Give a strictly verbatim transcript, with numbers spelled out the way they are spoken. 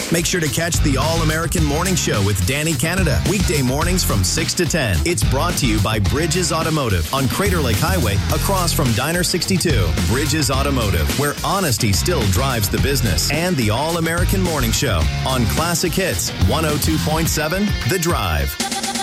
Make sure to catch the All-American Morning Show with Danny Canada. Weekday mornings from six to ten. It's brought to you by Bridges Automotive on Crater Lake Highway across from Diner sixty-two. Bridges Automotive, where honesty still drives the business. And the All-American Morning Show on Classic Hits one oh two point seven The Drive.